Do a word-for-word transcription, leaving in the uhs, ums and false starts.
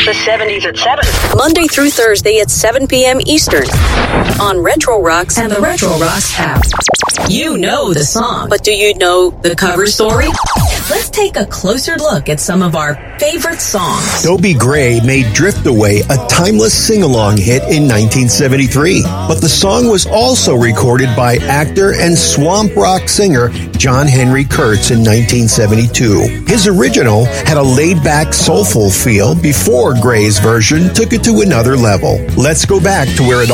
the seventies at seven. Monday through Thursday at seven p.m. Eastern on Retro Rocks and the Retro Rocks app. You know the song, but do you know the cover story? Let's take a closer look at some of our favorite songs. Dobie Gray made Drift Away a timeless sing-along hit in nineteen seventy-three, but the song was also recorded by actor and swamp rock singer John Henry Kurtz in nineteen seventy-two. His original had a laid-back, soulful feel before Gray's version took it to another level. Let's go back to where it all